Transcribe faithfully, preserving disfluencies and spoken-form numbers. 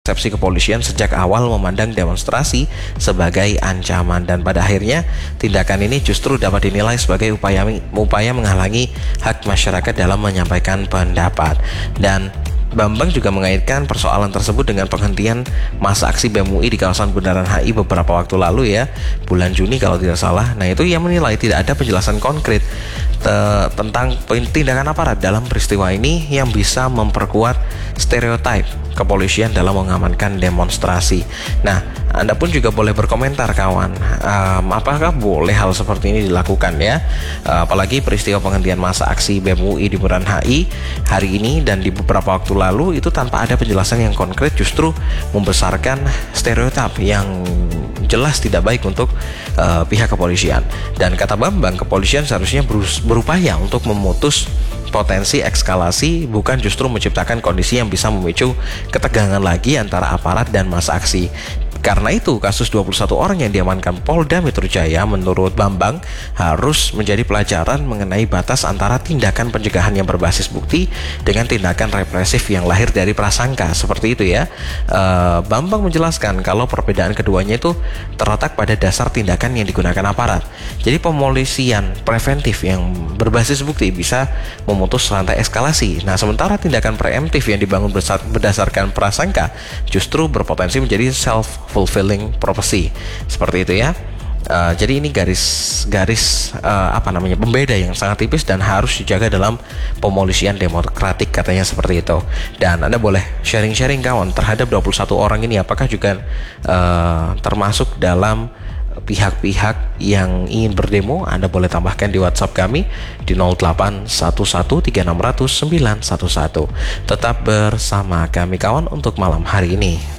persepsi kepolisian sejak awal memandang demonstrasi sebagai ancaman, dan pada akhirnya tindakan ini justru dapat dinilai sebagai upaya upaya menghalangi hak masyarakat dalam menyampaikan pendapat. Dan Bambang juga mengaitkan persoalan tersebut dengan penghentian masa aksi B E M U I di kawasan Bundaran H I beberapa waktu lalu ya, bulan Juni kalau tidak salah. Nah, itu ia menilai tidak ada penjelasan konkret te- tentang tindakan aparat dalam peristiwa ini yang bisa memperkuat stereotip kepolisian dalam mengamankan demonstrasi. Nah, Anda pun juga boleh berkomentar kawan, um, apakah boleh hal seperti ini dilakukan ya, uh, apalagi peristiwa penghentian masa aksi B E M U I di Bundaran H I hari ini dan di beberapa waktu lalu itu tanpa ada penjelasan yang konkret justru membesarkan stereotip yang jelas tidak baik untuk uh, pihak kepolisian. Dan kata Bambang, kepolisian seharusnya berupaya untuk memutus potensi eskalasi, bukan justru menciptakan kondisi yang bisa memicu ketegangan lagi antara aparat dan massa aksi. Karena itu, kasus dua puluh satu orang yang diamankan Polda Metro Jaya menurut Bambang harus menjadi pelajaran mengenai batas antara tindakan pencegahan yang berbasis bukti dengan tindakan represif yang lahir dari prasangka. Seperti itu ya. E, Bambang menjelaskan kalau perbedaan keduanya itu terletak pada dasar tindakan yang digunakan aparat. Jadi pemolisian preventif yang berbasis bukti bisa memutus rantai eskalasi. Nah, sementara tindakan preemptif yang dibangun berdasarkan prasangka justru berpotensi menjadi self fulfilling prophecy. Seperti itu ya. Uh, jadi ini garis-garis uh, apa namanya pembeda yang sangat tipis dan harus dijaga dalam pemolisian demokratik, katanya seperti itu. Dan Anda boleh sharing-sharing kawan terhadap dua puluh satu orang ini, apakah juga uh, termasuk dalam pihak-pihak yang ingin berdemo? Anda boleh tambahkan di WhatsApp kami di nol delapan satu satu tiga enam nol nol sembilan satu satu. Tetap bersama kami kawan untuk malam hari ini.